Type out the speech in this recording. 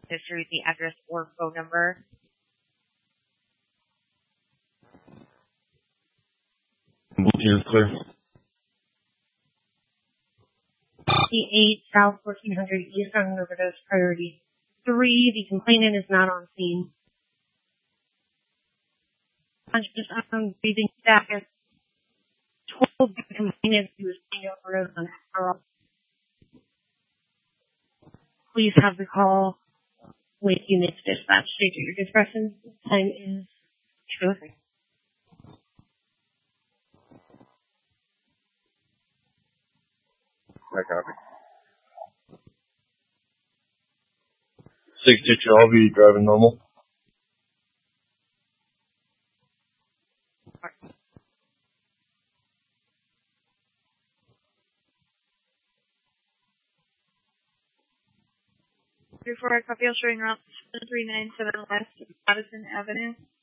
history with the address or phone number. Is clear. The 8 South 1400 East on an overdose priority 3. The complainant is not on scene. Conscious breathing status. 12 the complainant who is being overdosed on Adderall. Please have the call with units dispatched straight to your discretion. Time is 2:03. I copy. 6 I'll be driving normal. Before I copy, showing route 737 West Madison Avenue.